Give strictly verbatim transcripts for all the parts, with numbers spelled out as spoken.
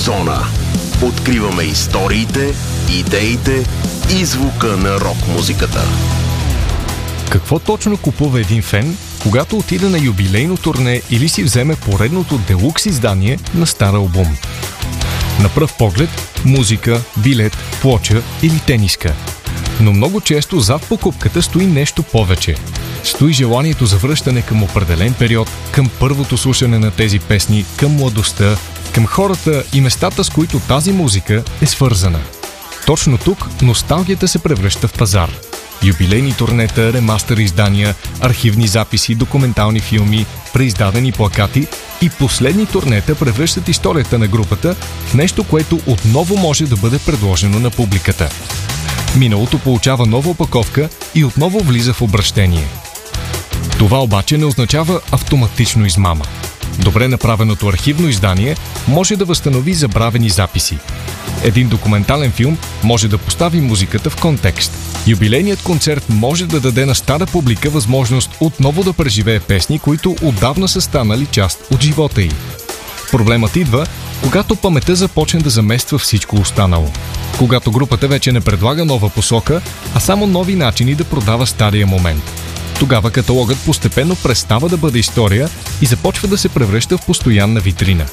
Зона. Откриваме историите, идеите и звука на рок-музиката. Какво точно купува един фен, когато отиде на юбилейно турне или си вземе поредното делукс издание на стар албум? На пръв поглед – музика, билет, плоча или тениска. Но много често зад покупката стои нещо повече. Стои желанието за връщане към определен период, към първото слушане на тези песни, към младостта, към хората и местата, с които тази музика е свързана. Точно тук носталгията се превръща в пазар. Юбилейни турнета, ремастър издания, архивни записи, документални филми, преиздадени плакати и последни турнета превръщат историята на групата в нещо, което отново може да бъде предложено на публиката. Миналото получава нова опаковка и отново влиза в обращение. Това обаче не означава автоматично измама. Добре направеното архивно издание може да възстанови забравени записи. Един документален филм може да постави музиката в контекст. Юбилейният концерт може да даде на стара публика възможност отново да преживее песни, които отдавна са станали част от живота й. Проблемът идва, когато паметта започне да замества всичко останало. Когато групата вече не предлага нова посока, а само нови начини да продава стария момент. Тогава каталогът постепенно престава да бъде история и започва да се превръща в постоянна витрина.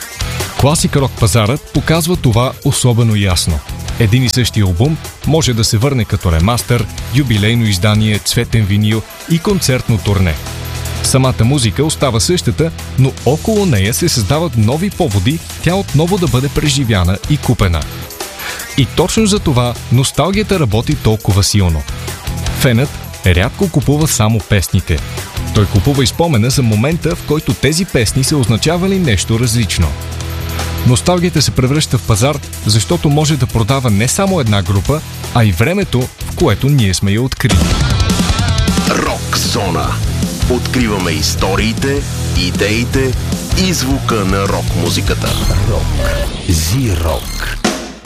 Класик рок пазарът показва това особено ясно. Един и същи албум може да се върне като ремастър, юбилейно издание, цветен винил и концертно турне. Самата музика остава същата, но около нея се създават нови поводи тя отново да бъде преживяна и купена. И точно за това носталгията работи толкова силно. Фенът рядко купува само песните. Той купува и спомена за момента, в който тези песни са означавали нещо различно. Носталгията се превръща в пазар, защото може да продава не само една група, а и времето, в което ние сме я открили. Рок Зона. Откриваме историите, идеите и звука на рок-музиката. Рок. Зи-рок.